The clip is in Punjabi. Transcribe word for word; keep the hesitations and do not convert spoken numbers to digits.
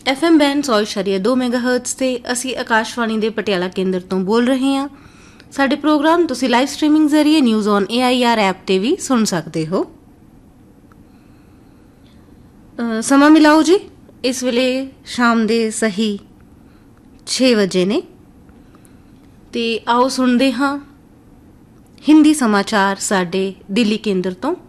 ਐਫ ਐਮ ਬੈਂਡ ਸੌ ਇਸ਼ਾਰੀਆ ਦੋ ਮੈਗਾਹਰਟਜ਼ ਤੇ ਅਸੀਂ ਆਕਾਸ਼ਵਾਣੀ ਦੇ ਪਟਿਆਲਾ ਕੇਂਦਰ ਤੋਂ ਬੋਲ ਰਹੇ ਹਾਂ। ਸਾਡੇ ਪ੍ਰੋਗਰਾਮ ਤੁਸੀਂ ਲਾਈਵ ਸਟ੍ਰੀਮਿੰਗ ਜ਼ਰੀਏ news on A I R app ਤੇ ਵੀ ਸੁਣ ਸਕਦੇ ਹੋ। ਸਮਾਂ ਮਿਲਾਓ ਜੀ, ਇਸ ਵੇਲੇ ਸ਼ਾਮ ਦੇ ਸਹੀ ਛੇ ਵਜੇ ਨੇ ਤੇ ਆਓ ਸੁਣਦੇ ਹਾਂ ਹਿੰਦੀ ਸਮਾਚਾਰ ਸਾਡੇ ਦਿੱਲੀ ਕੇਂਦਰ ਤੋਂ।